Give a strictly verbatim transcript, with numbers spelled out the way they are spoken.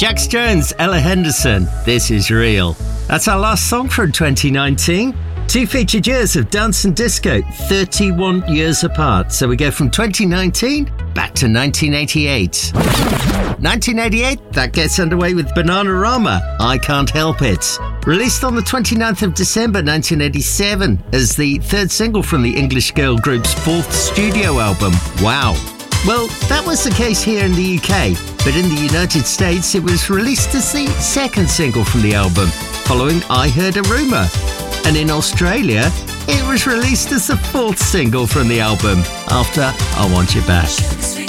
Jax Jones, Ella Henderson, This Is Real. That's our last song from twenty nineteen. Two featured years of dance and disco, thirty-one years apart. So we go from twenty nineteen back to nineteen eighty-eight. nineteen eighty-eight, that gets underway with Bananarama, I Can't Help It. Released on the twenty-ninth of December nineteen eighty-seven as the third single from the English girl group's fourth studio album, Wow. Well, that was the case here in the U K, but in the United States it was released as the second single from the album, following I Heard a Rumour. And in Australia, it was released as the fourth single from the album, after I Want You Back.